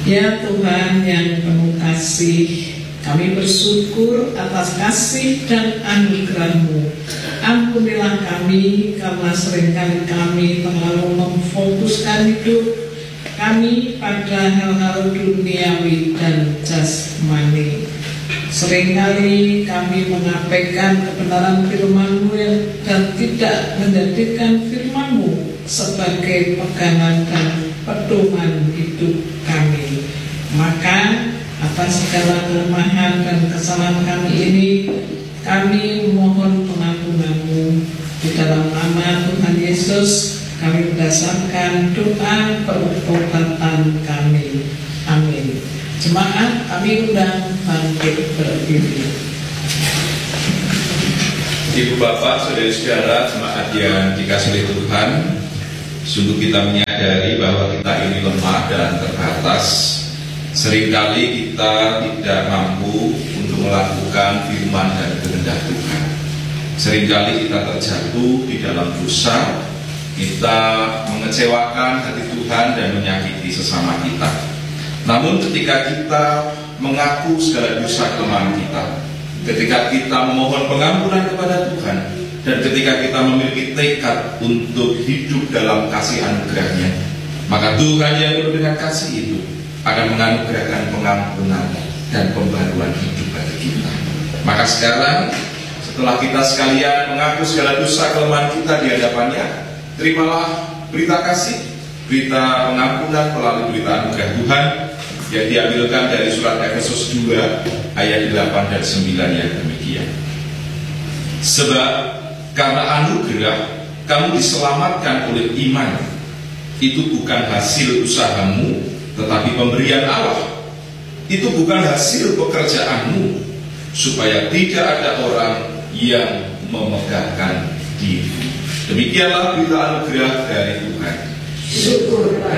Ya Tuhan yang penuh kasih, kami bersyukur atas kasih dan anugerah-Mu. Ampunilah kami karena seringkali kami terlalu memfokuskan hidup kami pada hal-hal duniawi dan jasmani. Seringkali kami mengabaikan kebenaran firman-Mu dan tidak menjadikan firman-Mu sebagai pegangan dan pedoman hidup kami. Maka atas segala kelemahan dan kesalahan kami ini, kami mohon pengampunan-Mu. Di dalam nama Tuhan Yesus kami berdasarkan doa pertobatan kami. Amin. Jemaat, kami undang bangkit berdiri. Ibu bapak, saudara-saudara, jemaat yang dikasih oleh Tuhan, sungguh kita menyadari bahwa kita ini lemah dan terbatas. Seringkali kita tidak mampu untuk melakukan firman dan kehendak Tuhan. Seringkali kita terjatuh di dalam dosa, kita mengecewakan hati Tuhan dan menyakiti sesama kita. Namun ketika kita mengaku segala dosa kelemahan kita, ketika kita memohon pengampunan kepada Tuhan, dan ketika kita memiliki tekad untuk hidup dalam kasih anugerah-Nya, maka Tuhan yang penuh dengan kasih itu akan menganugerahkan pengampunan dan pembaruan hidup bagi kita. Maka sekarang, setelah kita sekalian mengaku segala dosa kelemahan kita di hadapan-Nya, terimalah berita kasih, berita pengampunan melalui berita anugerah Tuhan yang diambilkan dari surat Efesus 2 ayat 8 dan 9 yang demikian. Sebab karena anugerah kamu diselamatkan oleh iman. Itu bukan hasil usahamu, tetapi pemberian Allah. Itu bukan hasil pekerjaanmu, supaya tidak ada orang yang memegahkan diri. Demikianlah berita anugerah dari Tuhan. Syukur.